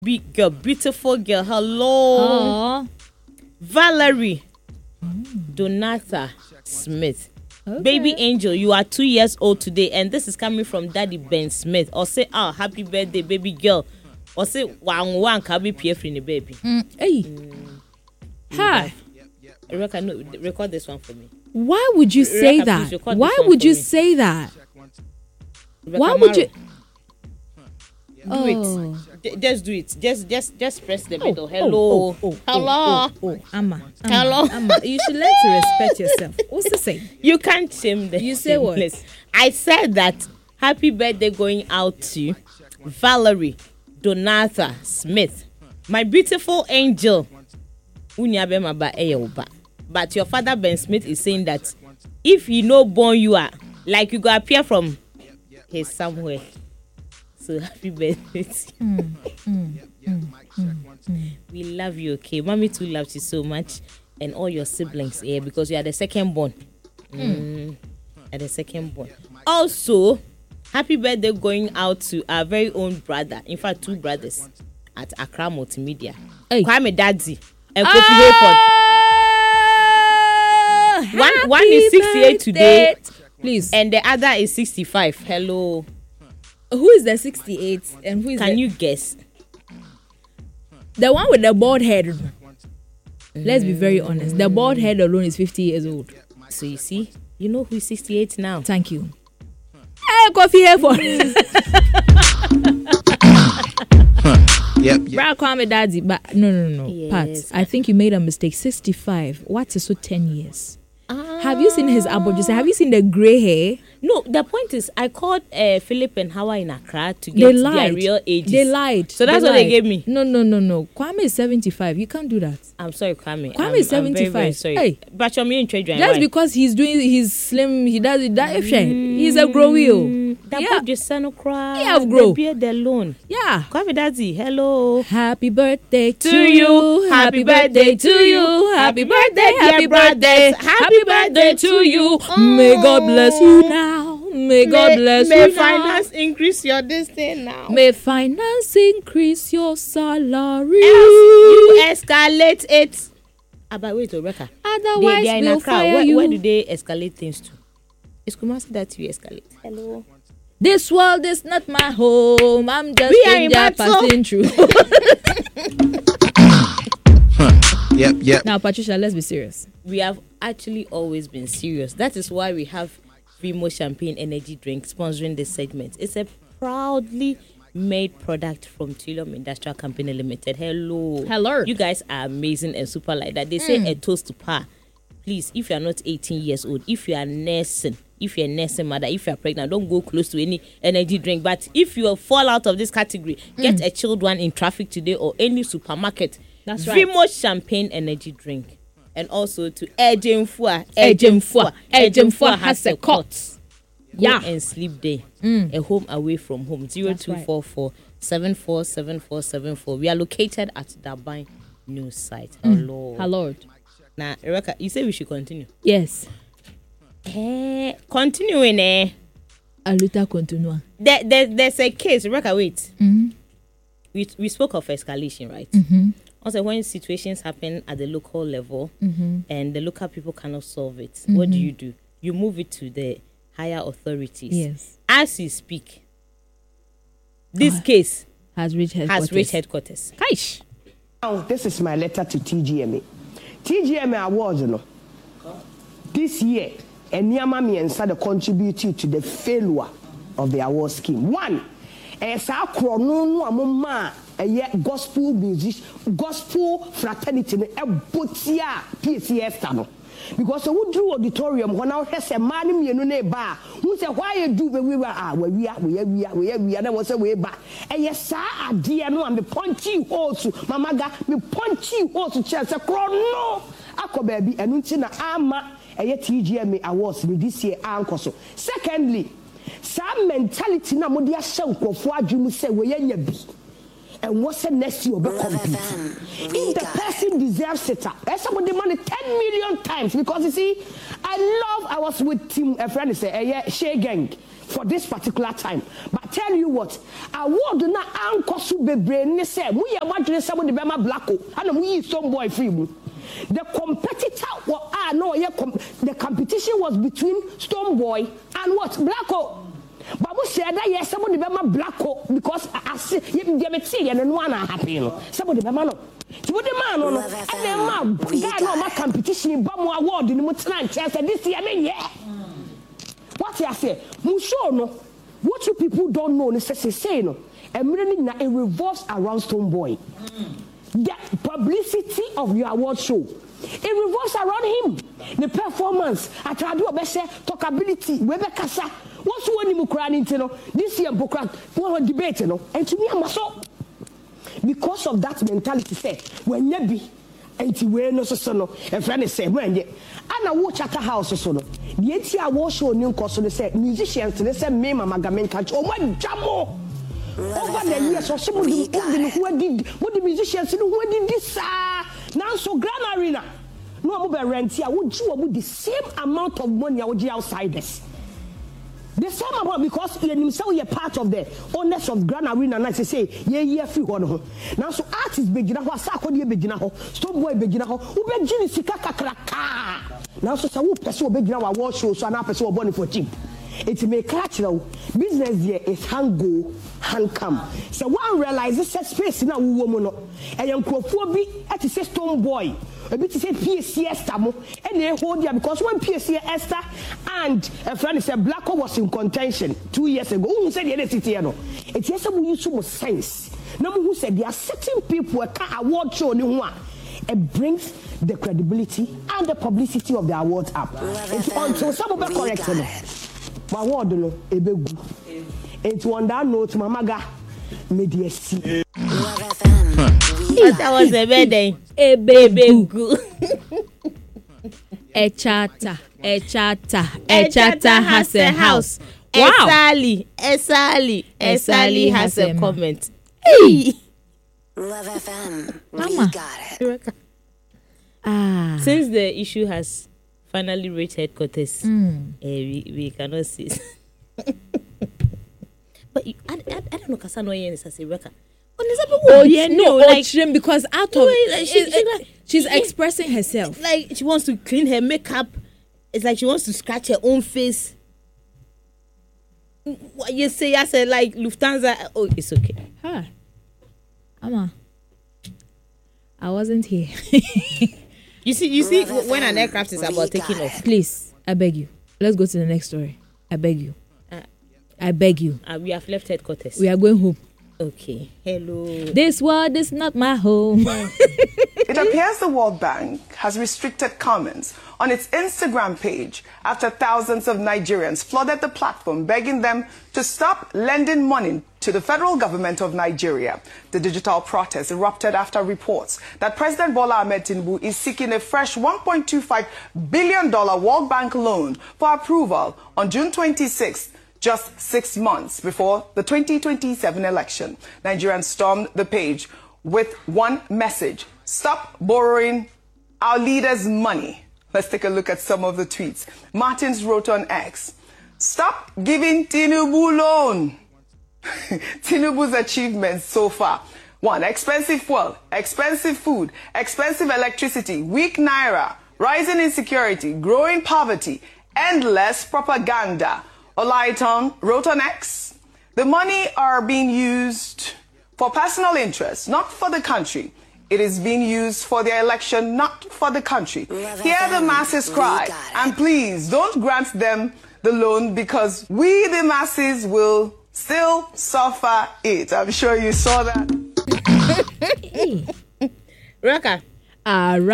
big girl, beautiful girl. Hello. Valerie Donatha Smith. Okay. Baby angel, you are 2 years old today, and this is coming from Daddy Ben Smith. Or say, happy birthday, baby girl. Or say, one can be PF in the baby. Hey. Hi. Rebecca, no, record this one for me. Why would you say Rebecca, that? please record Why this one would for you me. say that? Rebecca Why would you? Do it. Just do it. Just press the button. Hello. Hello. Amma. Hello. Amma. You should learn to respect yourself. What's the saying? You can't shame them. You say what? I said that happy birthday going out to Valerie Donatha Smith, my beautiful angel. But your father Ben Smith is saying that if he no born you are like you go appear from his somewhere. So happy birthday. We love you, okay? Mommy too loves you so much, and all your siblings here because you are the second born. Are the second born. Also, happy birthday going out to our very own brother. In fact, two brothers at Accra Multimedia. Hey. Kwame Dadzi and Kofi Hayford. One is 68 today, please, and the other is 65. Hello. Who is the 68 and who is Can you guess? The one with the bald head? Let's be very honest. The bald head alone is 50 years old. So you see, you know who is 68 now. Thank you. Hey, Kofi Hayford. Yep. Brad Kwame Daddy, but no. Yes. Pat, I think you made a mistake. 65. What is so 10 years? Have you seen his abode? Have you seen the gray hair? No, the point is, I called Philip and Hawa in Accra to get their real ages. They lied. So that's what they gave me. No. Kwame is 75. You can't do that. I'm sorry, Kwame. Kwame is 75. I'm very, very sorry. Hey. But you're me in trade. Just because he's slim, he does it. He's a growy. That Yeah. just son cry. He have grow. The beard alone. Yeah. Kwame Daddy, hello. Happy birthday To you. Happy birthday to you. Happy birthday, dear brothers. Happy birthday to you. May God bless you now. May God bless you May now. finance increase your destiny now. May finance increase your salary. You escalate it. But wait, Rebecca. Otherwise, they are in we'll Accra. fire Where you. do they escalate things to? It's Kumasi that you escalate. Hello. This world is not my home. I'm just We are in there battle. passing through. Yep. Now, Patricia, let's be serious. We have actually always been serious. That is why we have Vimo Champagne Energy Drink sponsoring this segment. It's a proudly made product from Trillium Industrial Company Limited. Hello. You guys are amazing and super like that. They say a toast to power. Please, if you are not 18 years old, if you are nursing, if you're a nursing mother, if you're pregnant, don't go close to any energy drink. But if you fall out of this category, get a chilled one in traffic today or any supermarket. That's right. Vimo Champagne Energy Drink. And also to Ejemfua has a cot. Yeah. And sleep day. A home away from home. 0244 747474. We are located at Dabai News Site. Hello. Now, Rebecca, you say we should continue. Yes. Continuing. Aluta continua. There's a case. Rebecca, wait. We spoke of escalation, right? Also, when situations happen at the local level and the local people cannot solve it, what do? You move it to the higher authorities. Yes. As you speak, this case has reached headquarters. Kaish. Now, this is my letter to TGMA. TGMA Awards, this year, Enyama Miensa the contributed to the failure of the award scheme. One, gospel music, gospel fraternity, botia PCS. Because the would do auditorium when I has a man in a bar who said, why you do the we are, there was a way back. And yes, sir, dear, no, I'm the punchy also, Mamaga, me punchy also, chance a crown, no, Ako baby, and Untina Ama, and yet TGMA awards with this year, Uncle. Secondly, some mentality, Namodia Shanko, for you say, we be. And what's the next year? If the person deserves it, that's about the money 10 million times. Because you see, I was with Tim, a friend, say, Shea Gang. for this particular time. But tell you what, award na ankosu bebre ne say mu ye madwene say mo de bema blacko and mu yi some boy free mu. The competitor the competition was between Stonebwoy and what? Blacko. But we said that yes, somebody be my Blacko because I see you and no one happy. Somebody be man. So the man on and then my competition but more award in the tonight. I said this year, yeah. What you say? Musho no. What you people don't know, necessarily say no. It revolves around Stonebwoy. The publicity of your award show, it revolves around him. The performance, I try to do a better talkability, Webekasa. What's one you crying this year, Bokran, one debate, and to me, I'm so because of that mentality, say, when you be, and to wear no so, and friend say, when you, and I watch at a house or so. The 8 year award show, new cost, they musicians, they say, me, Magamen catch, oh, my jamo. Over the years, or somebody who did what the musicians who did this now so Grand Arena. No mobile rent here, would you with the same amount of money I would outsiders? The same amount because you himself you're part of the owners of Grand Arena and I say, yeah, free one. Now so artists begin what Sakodi begin Stonebwoy begin who begin Sika Kakraka. Now so some person begin our award show so an person born for cheap. It may catch now. Business here is hand go, hand come. So one realizes that space now woman and young Krofobi at the Stonebwoy. A bit to say PSC Esther and they hold there because when PSC Esther and a friend said Blacko was in contention 2 years ago. Who said the other city? It's yes, we use some sense. No who said there are certain people who can't award show no one. It brings the credibility and the publicity of the awards up. It's until some of correct. My word no ebegu. It's one that note mamaga media see. That was a bad day. Ebegu. Echata has a house. Wow. Esali has a comment. Hey. Love FM. Mama. We got it. Since the issue has finally reached headquarters, we cannot see. But I don't know, Kasano is a record. Oh yeah, no, like because out of she's expressing herself. Like she wants to clean her makeup. It's like she wants to scratch her own face. What you say? I said like Lufthansa. Oh, it's okay. Huh, Mama, I wasn't here. You see, when an aircraft is about taking off. Please, I beg you. Let's go to the next story. I beg you. I beg you. We have left headquarters. We are going home. Okay. Hello. This world is not my home. It appears the World Bank has restricted comments on its Instagram page after thousands of Nigerians flooded the platform begging them to stop lending money to the federal government of Nigeria. The digital protest erupted after reports that President Bola Ahmed Tinubu is seeking a fresh $1.25 billion World Bank loan for approval on June 26th. Just 6 months before the 2027 election. Nigerians stormed the page with one message: stop borrowing our leaders' money. Let's take a look at some of the tweets. Martins wrote on X, stop giving Tinubu loan. Tinubu's achievements so far: 1. Expensive fuel, expensive food, expensive electricity, weak naira, rising insecurity, growing poverty, endless propaganda. Olaiton wrote on X, the money are being used for personal interest, not for the country. It is being used for their election, not for the country. Hear the masses cry, and please don't grant them the loan because we, the masses, will still suffer it. I'm sure you saw that. Raka.